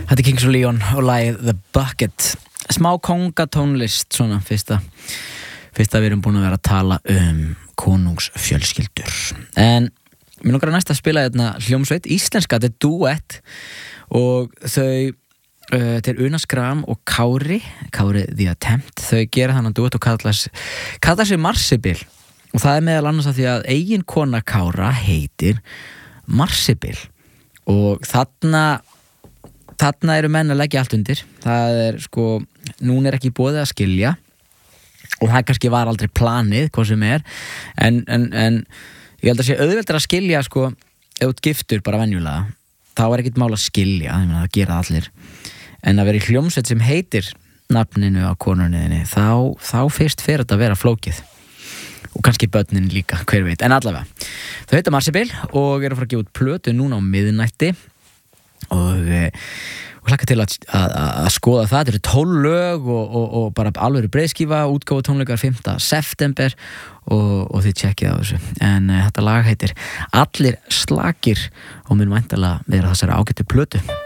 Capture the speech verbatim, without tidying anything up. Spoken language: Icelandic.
Þetta er Kings of Leon og lagið The Bucket. Smá kongatónlist svona fyrsta fyrsta við erum búin að vera að tala um konungsfjölskyldur. En mér langar að næsta að spila hérna hljómsveit íslenska, þetta er duett og þau uh, þeir Una Skram og Kári Kári The Attempt, þau gera þannig duett og kalla, kalla sig Marsibil og það er meðal annars að því að eigin kona Kára heitir Marsibil og þarna Þarna eru menn að leggja allt undir. Það er sko, núna er ekki boðið að skilja og það kannski var aldrei planið, hvað sem er en, en, en ég held að sé auðveldur að skilja sko, ef þú giftur bara venjulega, þá er ekkert mál að skilja, ég meina það gera allir en að vera í hljómsveit sem heitir nafninu á konunniðinni, þá, þá fyrst fer þetta að vera flókið og kannski börnin líka, hver veit, en allavega þau heita Marsibil og eru að fara að gefa út plötu núna á miðnætti og, og hlakka til að, að, að skoða það, þetta eru tólf lög og, og, og bara alveg breiðskífa, útgáfu tónleikar fimmta september og, og þið tjekkið á þessu en uh, þetta lag heitir Allir slakir og mun væntanlega vera þessari ágættu plötu.